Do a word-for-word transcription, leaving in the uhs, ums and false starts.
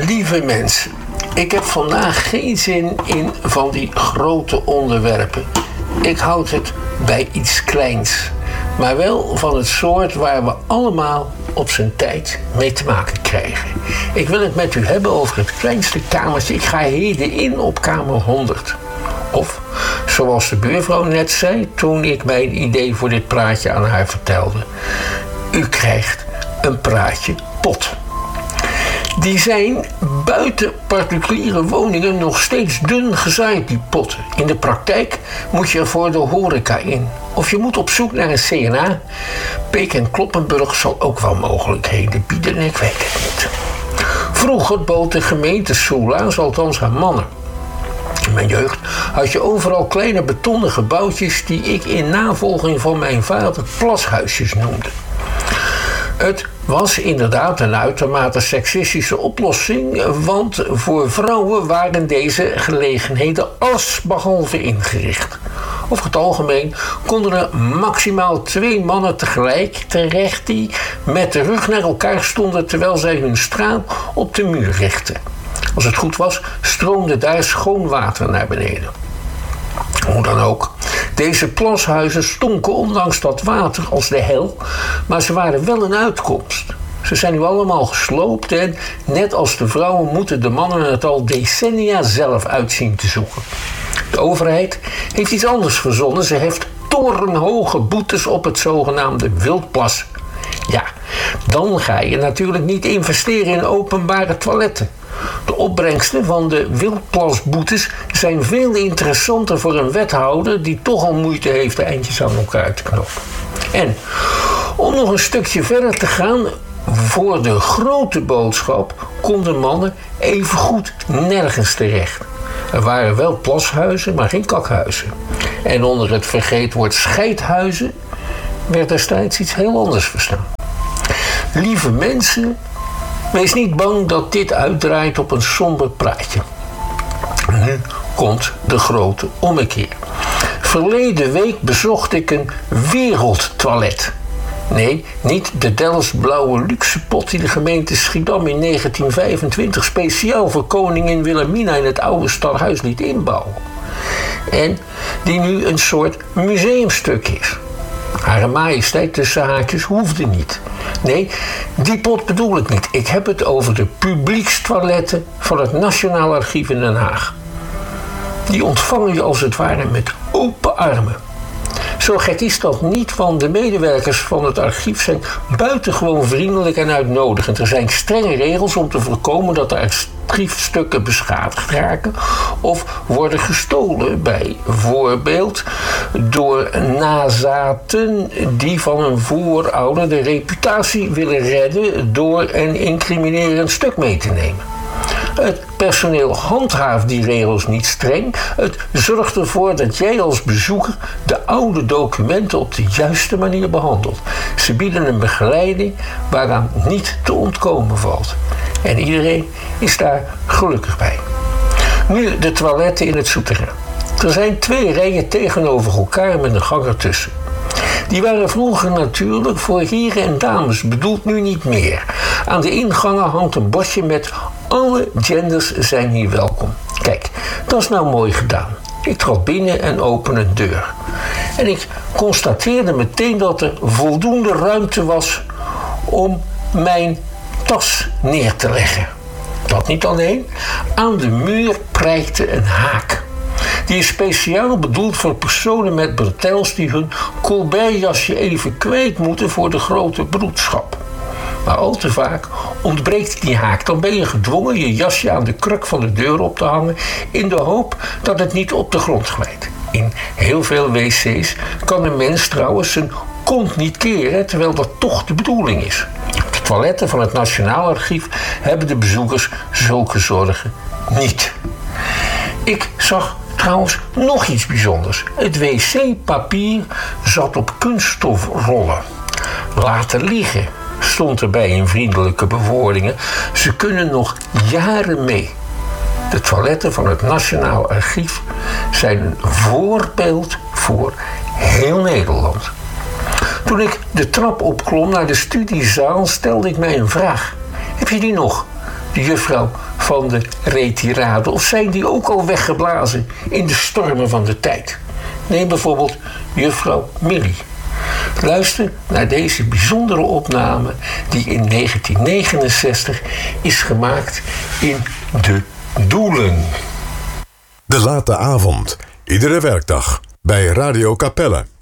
Lieve mensen, ik heb vandaag geen zin in van die grote onderwerpen. Ik houd het bij iets kleins, maar wel van het soort waar we allemaal op zijn tijd mee te maken krijgen. Ik wil het met u hebben over het kleinste kamertje. Ik ga heden in op kamer honderd. Of, zoals de buurvrouw net zei toen ik mijn idee voor dit praatje aan haar vertelde. U krijgt een praatje pot. Die zijn buiten particuliere woningen nog steeds dun gezaaid, die potten. In de praktijk moet je er voor de horeca in. Of je moet op zoek naar een C N A. Peek en Kloppenburg zal ook wel mogelijkheden bieden, ik weet het niet. Vroeger bood de gemeente soela's, althans haar mannen. In mijn jeugd had je overal kleine betonnen gebouwtjes die ik in navolging van mijn vader plashuisjes noemde. Het was inderdaad een uitermate seksistische oplossing, want voor vrouwen waren deze gelegenheden allesbehalve ingericht. Over het algemeen konden er maximaal twee mannen tegelijk terecht die met de rug naar elkaar stonden terwijl zij hun straal op de muur richtten. Als het goed was, stroomde daar schoon water naar beneden. Hoe dan ook, deze plashuizen stonken ondanks dat water als de hel, maar ze waren wel een uitkomst. Ze zijn nu allemaal gesloopt en, net als de vrouwen, moeten de mannen het al decennia zelf uitzien te zoeken. De overheid heeft iets anders verzonnen. Ze heeft torenhoge boetes op het zogenaamde wildplas. Ja, dan ga je natuurlijk niet investeren in openbare toiletten. De opbrengsten van de wildplasboetes zijn veel interessanter voor een wethouder die toch al moeite heeft de eindjes aan elkaar te knopen. En om nog een stukje verder te gaan, voor de grote boodschap konden mannen evengoed nergens terecht. Er waren wel plashuizen, maar geen kakhuizen. En onder het vergeetwoord scheidhuizen werd destijds iets heel anders verstaan. Lieve mensen, wees niet bang dat dit uitdraait op een somber praatje. Nu komt de grote ommekeer. Verleden week bezocht ik een wereldtoilet. Nee, niet de Delfts blauwe luxepot die de gemeente Schiedam in negentien vijfentwintig speciaal voor koningin Wilhelmina in het oude stadhuis liet inbouwen. En die nu een soort museumstuk is. Hare majesteit tussen haakjes hoefde niet. Nee, die pot bedoel ik niet. Ik heb het over de publiekstoiletten van het Nationaal Archief in Den Haag. Die ontvangen je als het ware met open armen. Zo gek is dat niet, want de medewerkers van het archief zijn buitengewoon vriendelijk en uitnodigend. Er zijn strenge regels om te voorkomen dat de archiefstukken beschadigd raken of worden gestolen, bijvoorbeeld door nazaten die van een voorouder de reputatie willen redden door een incriminerend stuk mee te nemen. Het personeel handhaaft die regels niet streng. Het zorgt ervoor dat jij als bezoeker de oude documenten op de juiste manier behandelt. Ze bieden een begeleiding waaraan niet te ontkomen valt. En iedereen is daar gelukkig bij. Nu de toiletten in het souterrain. Er zijn twee rijen tegenover elkaar met een gang ertussen. Die waren vroeger natuurlijk voor heren en dames, bedoeld nu niet meer. Aan de ingangen hangt een bordje met alle genders zijn hier welkom. Kijk, dat is nou mooi gedaan. Ik trad binnen en opende een deur. En ik constateerde meteen dat er voldoende ruimte was om mijn tas neer te leggen. Dat niet alleen. Aan de muur prijkte een haak. Die is speciaal bedoeld voor personen met bretels die hun colbertjasje even kwijt moeten voor de grote broedschap. Maar al te vaak ontbreekt die haak. Dan ben je gedwongen je jasje aan de kruk van de deur op te hangen in de hoop dat het niet op de grond glijdt. In heel veel wc's kan een mens trouwens zijn kont niet keren, terwijl dat toch de bedoeling is. Op de toiletten van het Nationaal Archief hebben de bezoekers zulke zorgen niet. Ik zag trouwens nog iets bijzonders. Het wc-papier zat op kunststofrollen. Laten liggen, stond erbij in vriendelijke bewoordingen. Ze kunnen nog jaren mee. De toiletten van het Nationaal Archief zijn een voorbeeld voor heel Nederland. Toen ik de trap opklom naar de studiezaal stelde ik mij een vraag. Heb je die nog? De juffrouw van de retirade? Of zijn die ook al weggeblazen in de stormen van de tijd? Neem bijvoorbeeld juffrouw Millie. Luister naar deze bijzondere opname die in negentien negenenzestig is gemaakt in De Doelen. De Late Avond, iedere werkdag bij Radio Capelle.